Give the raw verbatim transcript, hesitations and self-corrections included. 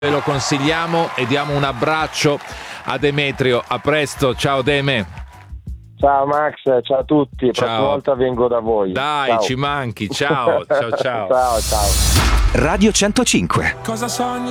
Ve lo consigliamo e diamo un abbraccio a Demetrio. A presto, ciao Deme. Ciao Max, ciao a tutti. La Ciao. prossima volta vengo da voi. Dai, ciao. ci manchi. Ciao, ciao, ciao. Ciao, ciao. Radio centocinque. Cosa sogni?